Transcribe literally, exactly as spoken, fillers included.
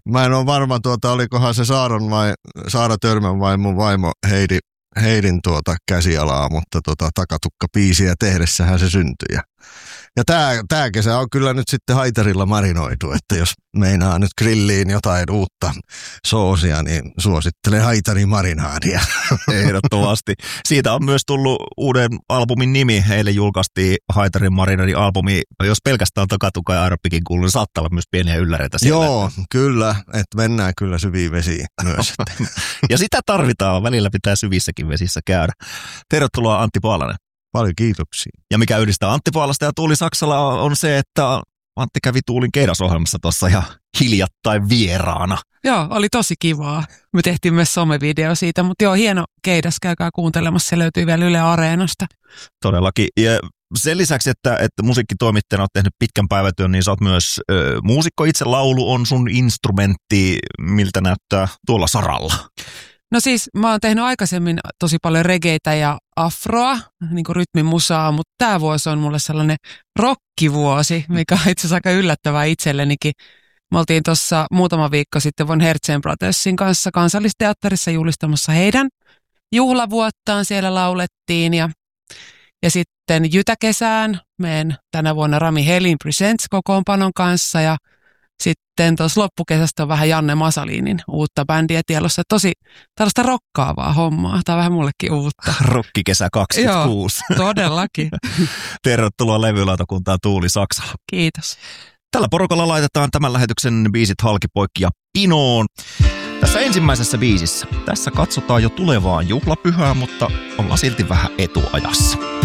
Mä en ole varma, tuota, olikohan se Saaron vai, Saara Törmän vai mun vaimo Heidi, Heidin tuota käsialaa, mutta tuota, takatukka-biisiä tehdessähän se syntyi. Ja, ja tää, tää kesä on kyllä nyt sitten haitarilla marinoitu, että jos meinaa nyt grilliin jotain uutta soosia, niin suosittelen haitarin marinaadia. Ehdottomasti. Siitä on myös tullut uuden albumin nimi. Eilen julkaistiin haitarin marinaadin albumi. Jos pelkästään takatuka ja aerobikin kuuluu, niin saattaa olla myös pieniä ylläreitä siellä. Joo, kyllä. Että mennään kyllä syviin vesiin myös. Ja sitä tarvitaan. Välillä pitää syvissäkin vesissä käydä. Tervetuloa Antti Paalanen. Paljon kiitoksia. Ja mikä yhdistää Antti Paalasta ja Tuuli Saksala on se, että Antti kävi Tuulin keidasohjelmassa tuossa ihan hiljattain vieraana. Joo, oli tosi kivaa. Me tehtiin myös somevideo siitä, mutta joo, hieno keidas, käykää kuuntelemassa, se löytyy vielä Yle Areenasta. Todellakin. Ja sen lisäksi, että, että musiikkitoimittajana olet tehnyt pitkän päivätyön, niin sä oot myös ö, muusikko. Itse laulu on sun instrumentti, miltä näyttää tuolla saralla. No siis mä oon tehnyt aikaisemmin tosi paljon regeitä ja afroa, niin kuin rytmimusaa, mutta tämä vuosi on mulle sellainen rockivuosi, mikä on itse asiassa aika yllättävää itsellenikin. Me oltiin tuossa muutama viikko sitten Von Hertzen Brothersin kanssa Kansallisteatterissa julistamassa heidän juhlavuottaan. Siellä laulettiin ja, ja sitten Jytäkesään meen tänä vuonna Rami Helin Presents kokoonpanon kanssa ja sitten tuossa loppukesästä on vähän Janne Masalinin uutta bändiä tielossa. Tosi tällaista rokkaavaa hommaa. Tämä on vähän mullekin uutta. Rokkikesä kaksikymmentäkuusi. Joo, todellakin. Tervetuloa levylautakuntaan Tuuli Saksala. Kiitos. Tällä porukalla laitetaan tämän lähetyksen biisit halki, poikki ja pinoon. Tässä ensimmäisessä biisissä. Tässä katsotaan jo tulevaan juhlapyhään, mutta ollaan silti vähän etuajassa.